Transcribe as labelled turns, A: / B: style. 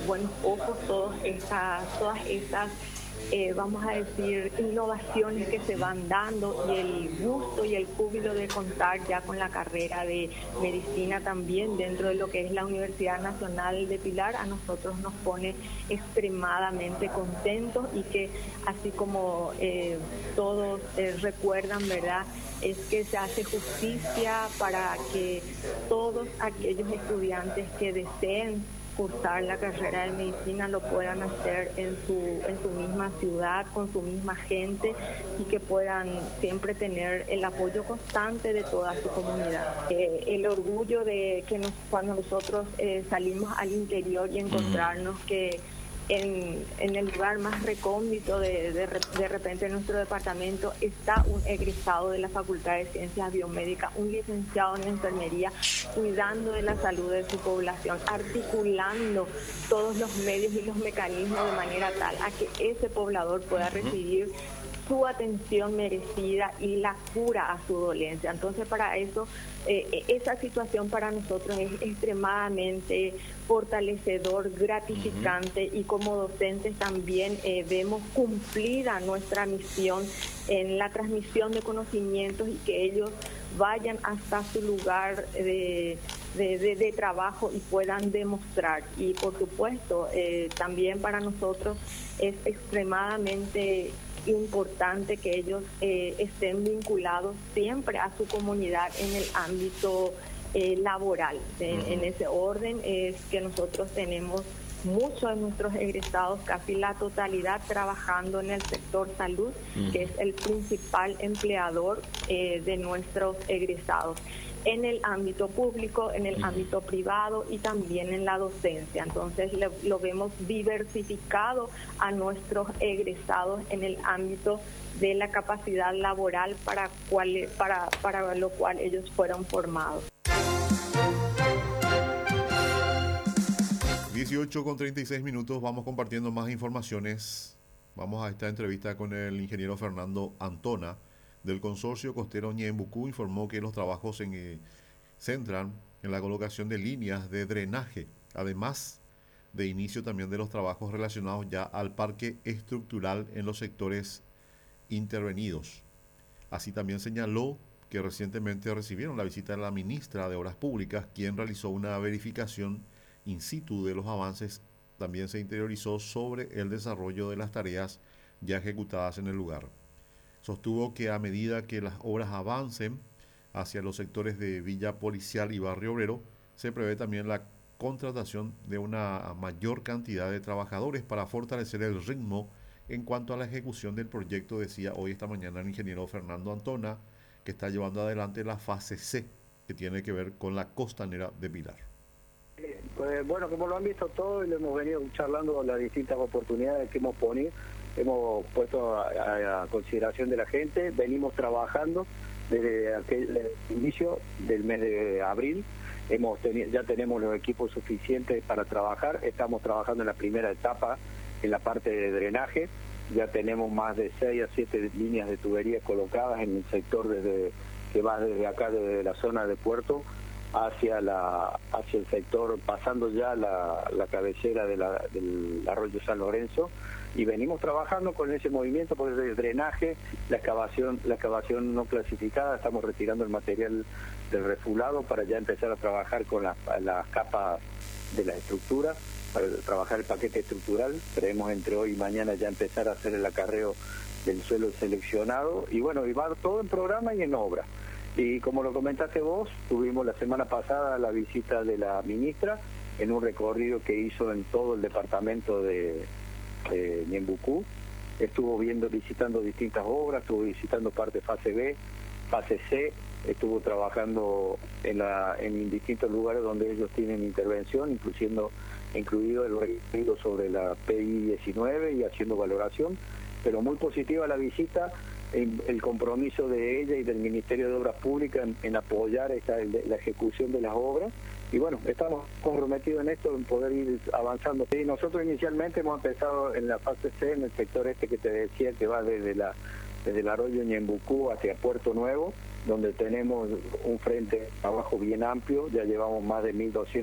A: buenos ojos todas estas vamos a decir, innovaciones que se van dando, y el gusto y el júbilo de contar ya con la carrera de medicina también dentro de lo que es la Universidad Nacional de Pilar, a nosotros nos pone extremadamente contentos, y que así como todos recuerdan, ¿verdad?, es que se hace justicia para que todos aquellos estudiantes que deseen cursar la carrera de medicina lo puedan hacer en su misma ciudad, con su misma gente, y que puedan siempre tener el apoyo constante de toda su comunidad. El orgullo de que cuando nosotros salimos al interior y encontrarnos que en el lugar más recóndito de repente en nuestro departamento está un egresado de la Facultad de Ciencias Biomédicas, un licenciado en enfermería, cuidando de la salud de su población, articulando todos los medios y los mecanismos de manera tal a que ese poblador pueda recibir su atención merecida y la cura a su dolencia. Entonces, para eso, esa situación para nosotros es extremadamente fortalecedor, gratificante, y como docentes también vemos cumplida nuestra misión en la transmisión de conocimientos, y que ellos vayan hasta su lugar de trabajo y puedan demostrar. Y por supuesto, también para nosotros es extremadamente importante que ellos estén vinculados siempre a su comunidad en el ámbito laboral. En ese orden es que nosotros tenemos muchos de nuestros egresados, casi la totalidad, trabajando en el sector salud, que es el principal empleador de nuestros egresados, en el ámbito público, en el ámbito privado y también en la docencia. Entonces lo vemos diversificado a nuestros egresados en el ámbito de la capacidad laboral para lo cual ellos fueron formados.
B: 18:36, vamos compartiendo más informaciones. Vamos a esta entrevista con el ingeniero Fernando Antona del Consorcio Costero Ñeembucú. Informó que los trabajos se centran en la colocación de líneas de drenaje, además de inicio también de los trabajos relacionados ya al parque estructural en los sectores intervenidos. Así también señaló que recientemente recibieron la visita de la ministra de Obras Públicas, quien realizó una verificación in situ de los avances. También se interiorizó sobre el desarrollo de las tareas ya ejecutadas en el lugar. Sostuvo que a medida que las obras avancen hacia los sectores de Villa Policial y Barrio Obrero, se prevé también la contratación de una mayor cantidad de trabajadores para fortalecer el ritmo en cuanto a la ejecución del proyecto. Decía hoy esta mañana el ingeniero Fernando Antona, que está llevando adelante la fase C, que tiene que ver con la costanera de Pilar.
C: Pues bueno, como lo han visto todos, y lo hemos venido charlando las distintas oportunidades que hemos puesto a consideración de la gente. Venimos trabajando desde aquel inicio del mes de abril. Ya tenemos los equipos suficientes para trabajar. Estamos trabajando en la primera etapa, en la parte de drenaje. Ya tenemos más de 6 a 7 líneas de tuberías colocadas en el sector que va desde acá, desde la zona de Puerto, hacia el sector, pasando ya la cabecera del arroyo San Lorenzo, y venimos trabajando con ese movimiento por el drenaje, la excavación no clasificada. Estamos retirando el material del refulado para ya empezar a trabajar con las capas de la estructura, para trabajar el paquete estructural. Creemos entre hoy y mañana ya empezar a hacer el acarreo del suelo seleccionado, y bueno, y va todo en programa y en obra. Y como lo comentaste vos, tuvimos la semana pasada la visita de la ministra en un recorrido que hizo en todo el departamento de Ñeembucú. Estuvo visitando distintas obras, estuvo visitando parte fase B, fase C, estuvo trabajando en distintos lugares donde ellos tienen intervención, incluido el recorrido sobre la PI-19 y haciendo valoración. Pero muy positiva la visita, el compromiso de ella y del Ministerio de Obras Públicas en apoyar la ejecución de las obras. Y bueno, estamos comprometidos en esto, en poder ir avanzando. Y nosotros inicialmente hemos empezado en la fase C, en el sector que te decía, que va desde el arroyo Ñeembucú hacia Puerto Nuevo, donde tenemos un frente abajo bien amplio. Ya llevamos más de 1.200